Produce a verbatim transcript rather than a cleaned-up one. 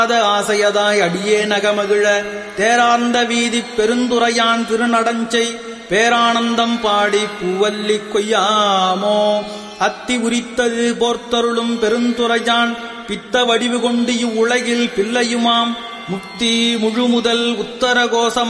ஆசையதாய் அடியே நகமகிழ தேரார்ந்த வீதிப் பெருந்துரையான் திருநடஞ்சை பேரானந்தம் பாடி பூவல்லி கொய்யாமோ அத்தி உரித்தது போர்த்தருளும் பெருந்துரையான் பித்த வடிவு கொண்டு இவ்வுலகில் பிள்ளையுமாம் முக்தி முழுமுதல் உத்தரகோசம்